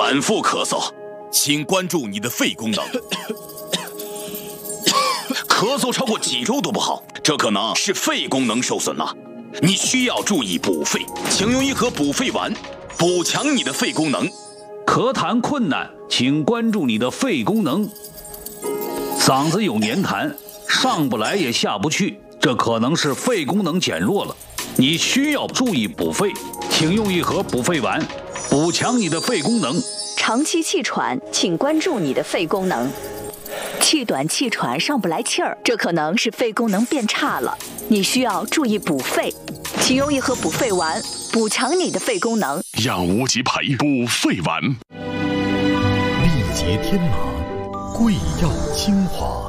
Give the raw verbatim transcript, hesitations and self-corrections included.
反复咳嗽，请关注你的肺功能。咳嗽超过几周都不好，这可能是肺功能受损了。你需要注意补肺，请用一盒补肺丸，补强你的肺功能。 咳痰困难，请关注你的肺功能。嗓子有黏痰，上不来也下不去，这可能是肺功能减弱了。你需要注意补肺，请用一盒补肺丸，补强你的肺功能。 长期气喘，请关注你的肺功能。气短气喘，上不来气儿，这可能是肺功能变差了。你需要注意补肺，请用一盒补肺丸，补强你的肺功能。 养无极培补肺丸， 力竭天麻，贵药精华。